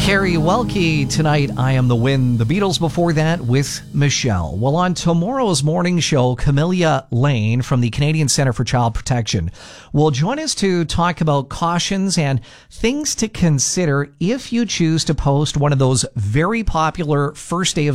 Carrie Welke tonight, I Am the Wind. The Beatles before that with Michelle. Well, on tomorrow's morning show, Camilla Lane from the Canadian Centre for Child Protection will join us to talk about cautions and things to consider if you choose to post one of those very popular first day of